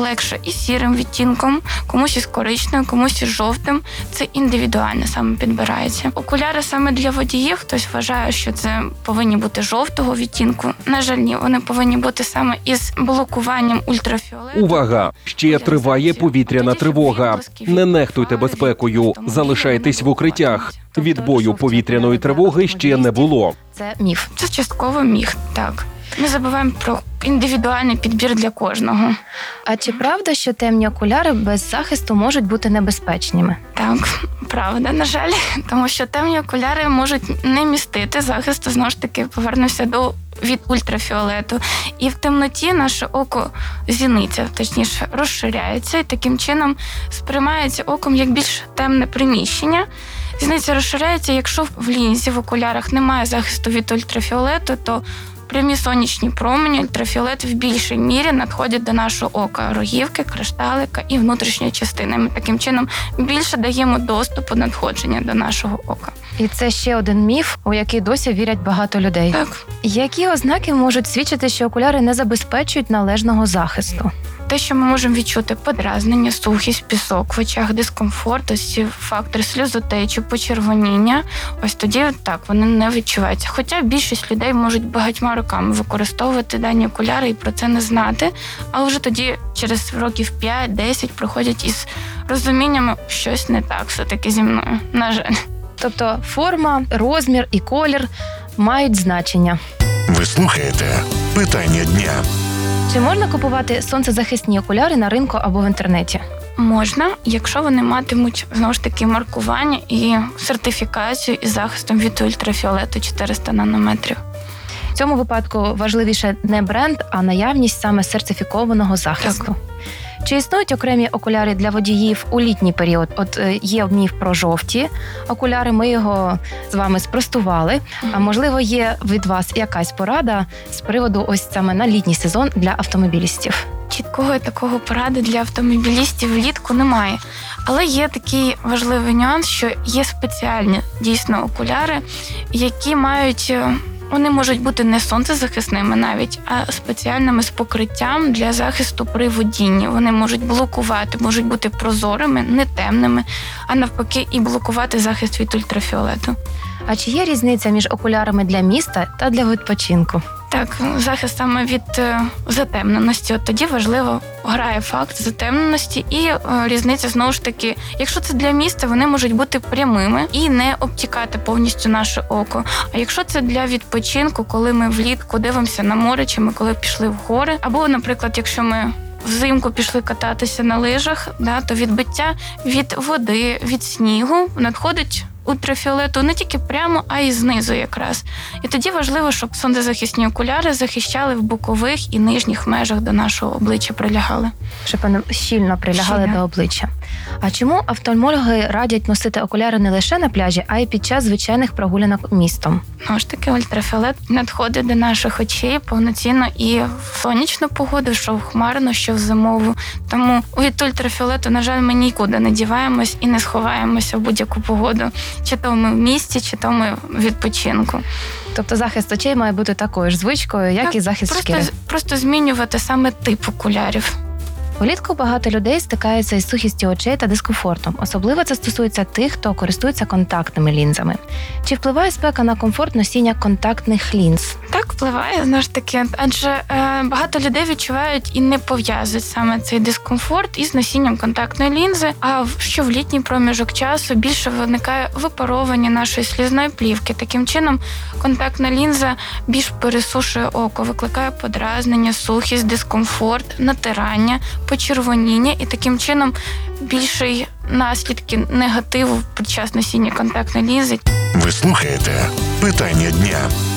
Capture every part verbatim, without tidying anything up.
легше із сірим відтінком, комусь із коричневим, комусь із жовтим. Це індивідуально саме підбирається. Окуляри саме для водіїв, хтось вважає, що це повинні бути жовтого відтінку. На жаль, ні, вони повинні бути саме із блокуванням ультрафіолету. Увага! Ще триває повітряна тривога. Не нехтуйте безпекою, залишайтесь в укриттях. Відбою повітряної тривоги ще не було. Це міф. Це частково міф, так. Не забуваємо про індивідуальний підбір для кожного. А чи правда, що темні окуляри без захисту можуть бути небезпечними? Так, правда, на жаль. Тому що темні окуляри можуть не містити захисту, знову ж таки, повернуся до від ультрафіолету. І в темноті наше око, зіниця, точніше, розширяється і таким чином сприймається оком як більш темне приміщення. Зіниця розширяється, якщо в лінзі, в окулярах немає захисту від ультрафіолету, то прямі сонячні промені, ультрафіолет в більшій мірі надходять до нашого ока, рогівки, кришталика і внутрішньої частини. Ми таким чином більше даємо доступу надходження до нашого ока. І це ще один міф, у який досі вірять багато людей. Так. Які ознаки можуть свідчити, що окуляри не забезпечують належного захисту? Те, що ми можемо відчути подразнення, сухість, пісок в очах, дискомфорт, ось ці фактори сльозотечі, почервоніння, ось тоді так, вони не відчуваються. Хоча більшість людей можуть багатьма роками використовувати дані окуляри і про це не знати, а вже тоді через років п'ять-десять приходять із розумінням, щось не так все-таки зі мною, на жаль. Тобто форма, розмір і колір мають значення. Ви слухаєте «Питання дня». Чи можна купувати сонцезахисні окуляри на ринку або в інтернеті? Можна, якщо вони матимуть, знову ж таки, маркування і сертифікацію із захистом від ультрафіолету чотириста нанометрів. В цьому випадку важливіше не бренд, а наявність саме сертифікованого захисту. Так. Чи існують окремі окуляри для водіїв у літній період? От е, є міф про жовті окуляри, ми його з вами спростували. Mm-hmm. А можливо, є від вас якась порада з приводу ось саме на літній сезон для автомобілістів? Чіткого такого поради для автомобілістів влітку немає. Але є такий важливий нюанс, що є спеціальні дійсно окуляри, які мають... Вони можуть бути не сонцезахисними навіть, а спеціальними з покриттям для захисту при водінні. Вони можуть блокувати, можуть бути прозорими, не темними, а навпаки і блокувати захист від ультрафіолету. А чи є різниця між окулярами для міста та для відпочинку? Так, захист саме від е, затемненості. От тоді важливо грає факт затемненості і е, різниця знову ж таки, якщо це для міста, вони можуть бути прямими і не обтікати повністю наше око. А якщо це для відпочинку, коли ми влітку дивимося на море, чи ми коли пішли в гори, або, наприклад, якщо ми взимку пішли кататися на лижах, да, то відбиття від води, від снігу надходить ультрафіолету не тільки прямо, а й знизу якраз. І тоді важливо, щоб сонцезахисні окуляри захищали в бокових і нижніх межах до нашого обличчя прилягали. Щоб вони щільно прилягали Щільно. до обличчя. А чому офтальмологи радять носити окуляри не лише на пляжі, а й під час звичайних прогулянок містом? Ну ж таки, ультрафіолет надходить до наших очей повноцінно і в сонячну погоду, що в хмарну, що в зимову. Тому від ультрафіолету, на жаль, ми нікуди не діваємось і не сховаємося в будь-яку погоду. Чи то ми в місті, чи то ми в відпочинку. Тобто захист очей має бути такою ж звичкою, як так, і захист просто, шкіри. Просто змінювати саме тип окулярів. Влітку багато людей стикаються із сухістю очей та дискомфортом. Особливо це стосується тих, хто користується контактними лінзами. Чи впливає спека на комфорт носіння контактних лінз? Так, впливає, знову ж таки, адже е, багато людей відчувають і не пов'язують саме цей дискомфорт із носінням контактної лінзи, а в, що в літній проміжок часу більше виникає випаровування нашої слізної плівки. Таким чином, контактна лінза більш пересушує око, викликає подразнення, сухість, дискомфорт, натирання, почервоніння і таким чином більший наслідки негативу під час носіння контактної лінзи. Ви слухаєте «Питання дня».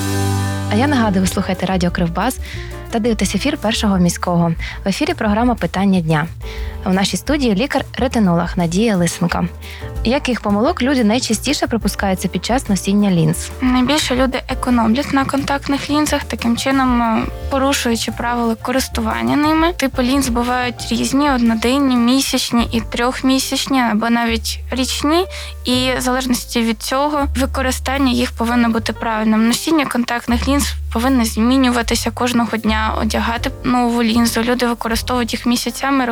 А я нагадую, ви слухаєте Радіо Кривбас та дивитесь ефір Першого міського. В ефірі програма «Питання дня». У нашій студії лікар-ретинолог Надія Лисенко. Яких помилок люди найчастіше припускаються під час носіння лінз? Найбільше люди економлять на контактних лінзах, таким чином порушуючи правила користування ними. Типи лінз бувають різні, одноденні, місячні і трьохмісячні, або навіть річні. І в залежності від цього використання їх повинно бути правильним. Носіння контактних лінз повинно змінюватися кожного дня, одягати нову лінзу. Люди використовують їх місяцями,